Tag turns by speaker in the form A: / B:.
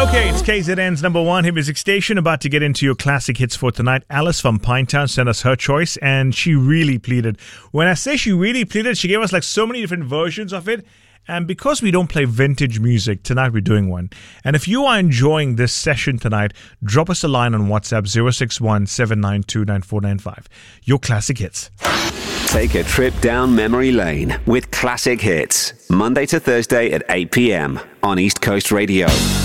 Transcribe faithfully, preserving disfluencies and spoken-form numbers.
A: Okay, it's K Z N's number one hit music station. About to get into your classic hits for tonight. Alice from Pinetown sent us her choice, and she really pleaded. When I say she really pleaded, she gave us like so many different versions of it. And because we don't play vintage music, tonight we're doing one. And if you are enjoying this session tonight, drop us a line on WhatsApp zero six one, seven nine two, nine four nine five. Your classic hits.
B: Take a trip down memory lane with Classic Hits. Monday to Thursday at eight p.m. on East Coast Radio.